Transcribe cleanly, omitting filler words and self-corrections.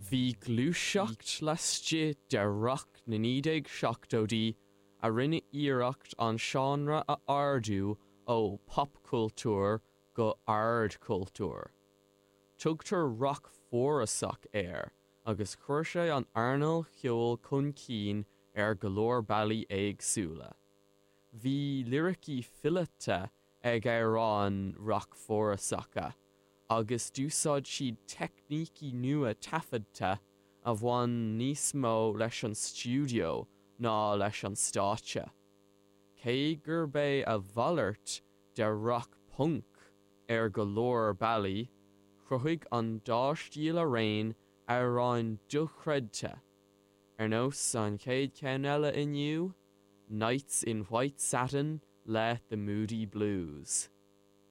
Bhí glúiseacht leistigh de rock na 1970 a rinne iarracht an seanra a ardú ó popcultúr go ardcultúr. Tugtar rock fórasach agus chuir sé an airneall cheol chun cín go leor bailí éagsúla. Bhí lyricí fillete ag rán rock fórasacha, agus dúsáid siad technící nua tafadta a bhain níos mó leis an stúdio ná leis an stáitse. Cé gur bé a bhallairt de rock punk go leor bailí, chruthigh an dástíl a réin ráin duchreidte. Nós an céad ceann eile inniu, Nights in White Satin le The Moody Blues.